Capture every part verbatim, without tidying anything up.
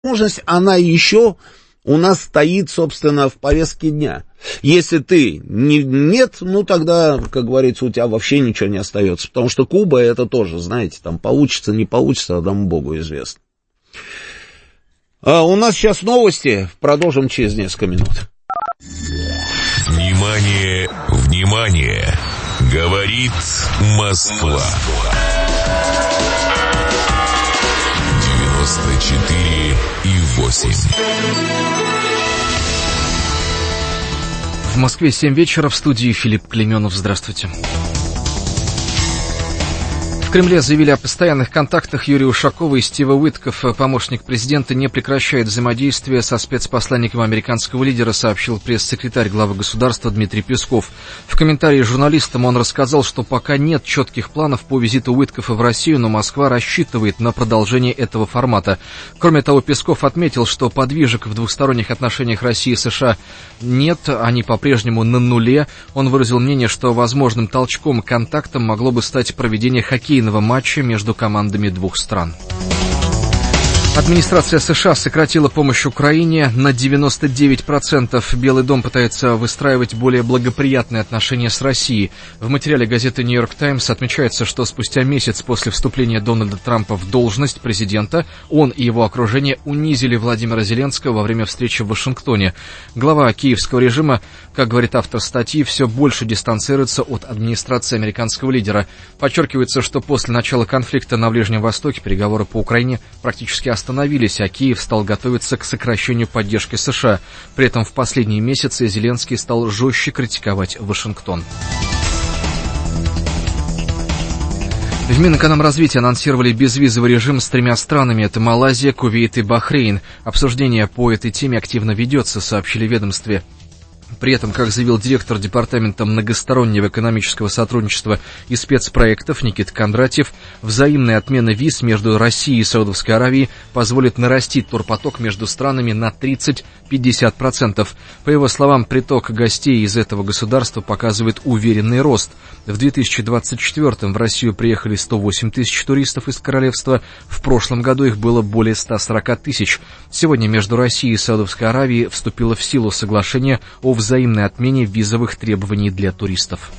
возможность, она еще у нас стоит, собственно, в повестке дня. Если ты не, нет, ну тогда, как говорится, у тебя вообще ничего не остается. Потому что Куба это тоже, знаете, там получится, не получится, одному Богу известно. А у нас сейчас новости, продолжим через несколько минут. Внимание, внимание, говорит Москва. девяносто четыре и восемь. В Москве семь вечера, в студии Филипп Клейменов. Здравствуйте. В Кремле заявили о постоянных контактах. Юрия Ушакова и Стива Уиткоф, помощник президента, не прекращает взаимодействие со спецпосланником американского лидера, сообщил пресс-секретарь главы государства Дмитрий Песков. В комментарии журналистам он рассказал, что пока нет четких планов по визиту Уиткофа в Россию, но Москва рассчитывает на продолжение этого формата. Кроме того, Песков отметил, что подвижек в двухсторонних отношениях России и США нет, они по-прежнему на нуле. Он выразил мнение, что возможным толчком к контактам могло бы стать проведение хоккейного матча между командами двух стран. Администрация США сократила помощь Украине на девяносто девять процентов. Белый дом пытается выстраивать более благоприятные отношения с Россией. В материале газеты «Нью-Йорк Таймс» отмечается, что спустя месяц после вступления Дональда Трампа в должность президента он и его окружение унизили Владимира Зеленского во время встречи в Вашингтоне. Глава киевского режима, как говорит автор статьи, все больше дистанцируется от администрации американского лидера. Подчеркивается, что после начала конфликта на Ближнем Востоке переговоры по Украине практически остановились. остановились, а Киев стал готовиться к сокращению поддержки США. При этом в последние месяцы Зеленский стал жестче критиковать Вашингтон. В Минэкономразвитии анонсировали безвизовый режим с тремя странами. Это Малайзия, Кувейт и Бахрейн. Обсуждение по этой теме активно ведется, сообщили в ведомстве. При этом, как заявил директор Департамента многостороннего экономического сотрудничества и спецпроектов Никита Кондратьев, взаимная отмена виз между Россией и Саудовской Аравией позволит нарастить турпоток между странами на тридцать-пятьдесят процентов. По его словам, приток гостей из этого государства показывает уверенный рост. В две тысячи двадцать четвёртом в Россию приехали сто восемь тысяч туристов из королевства. В прошлом году их было более ста сорока тысяч. Сегодня между Россией и Саудовской Аравией вступило в силу соглашение о взаимной отмене визовых требований для туристов.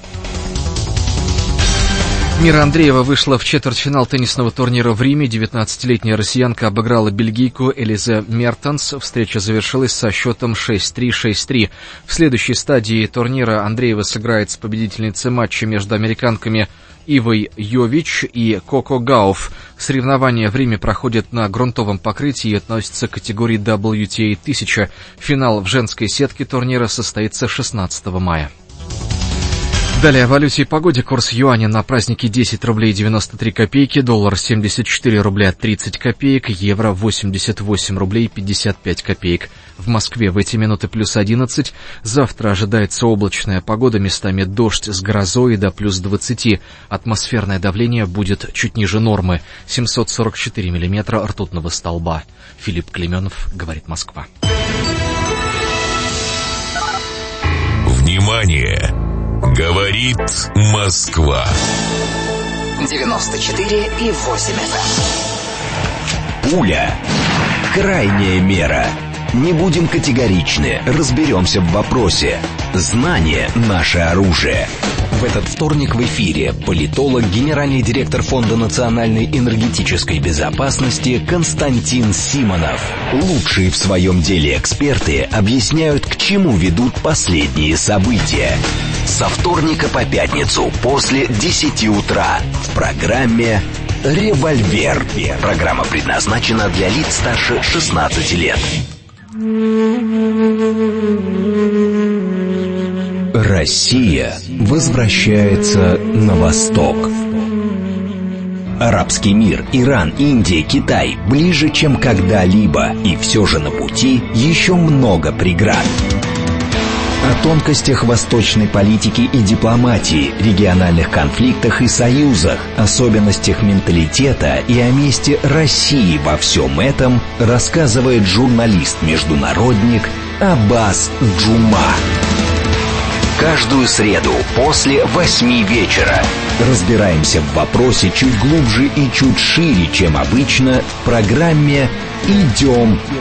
Мира Андреева вышла в четвертьфинал теннисного турнира в Риме. девятнадцатилетняя россиянка обыграла бельгийку Элизе Мертенс. Встреча завершилась со счетом шесть три — шесть три. В следующей стадии турнира Андреева сыграет с победительницей матча между американками Ивой Йович и Коко Гауф. Соревнования в Риме проходят на грунтовом покрытии и относятся к категории дабл ю ти эй тысяча. Финал в женской сетке турнира состоится шестнадцатого мая. Далее о валюте и погоде. Курс юаня на праздники десять рублей девяносто три копейки, доллар семьдесят четыре рубля тридцать копеек, евро восемьдесят восемь рублей пятьдесят пять копеек. В Москве в эти минуты плюс одиннадцать. Завтра ожидается облачная погода, местами дождь с грозой до плюс двадцати. Атмосферное давление будет чуть ниже нормы. семьсот сорок четыре миллиметра ртутного столба. Филипп Клейменов, говорит Москва. Внимание! Говорит Москва. девяносто четыре и восемь эф эм. Пуля. Крайняя мера. Не будем категоричны, разберемся в вопросе. Знание – наше оружие. В этот вторник в эфире политолог, генеральный директор Фонда национальной энергетической безопасности Константин Симонов. Лучшие в своем деле эксперты объясняют, к чему ведут последние события. Со вторника по пятницу после десяти утра в программе «Револьвер». Программа предназначена для лиц старше шестнадцати лет. Россия возвращается на восток. Арабский мир, Иран, Индия, Китай ближе, чем когда-либо, и все же на пути еще много преград. О тонкостях восточной политики и дипломатии, региональных конфликтах и союзах, особенностях менталитета и о месте России во всем этом рассказывает журналист-международник Аббас Джума. Каждую среду после восьми вечера разбираемся в вопросе чуть глубже и чуть шире, чем обычно, в программе «Идем